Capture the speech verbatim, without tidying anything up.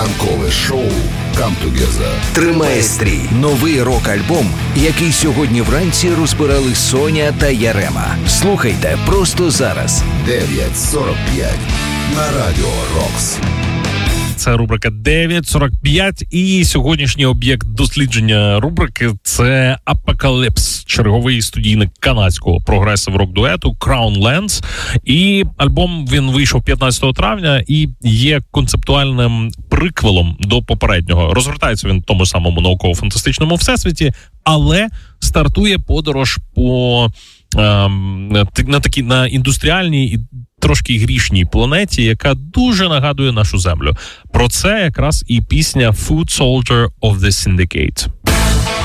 Ранкове шоу «Come Together» тримає стрій. Новий рок-альбом, який сьогодні вранці розбирали Соня та Ярема. Слухайте просто зараз. дев'ять сорок п'ять на Радіо Рокс. Це рубрика дев'ять сорок п'ять, і сьогоднішній об'єкт дослідження рубрики – це Apocalypse, черговий студійник канадського прогресив-рок-дуету Crown Lands. І альбом, він вийшов п'ятнадцятого травня і є концептуальним приквелом до попереднього. Розгортається він в тому самому науково-фантастичному всесвіті, але стартує подорож по ем, на такій на індустріальній і трошки грішній планеті, яка дуже нагадує нашу землю. Про це якраз і пісня «Foot Soldier of the Syndicate».